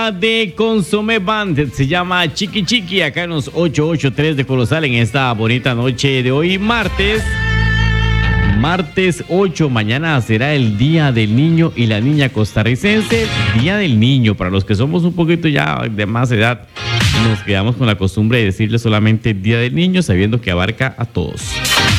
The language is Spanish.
De Consomé Band, se llama Chiqui Chiqui, acá en los 883 de Colosal en esta bonita noche de hoy, martes 8. Mañana será el Día del Niño y la Niña costarricense. Día del Niño, para los que somos un poquito ya de más edad, nos quedamos con la costumbre de decirle solamente Día del Niño, sabiendo que abarca a todos.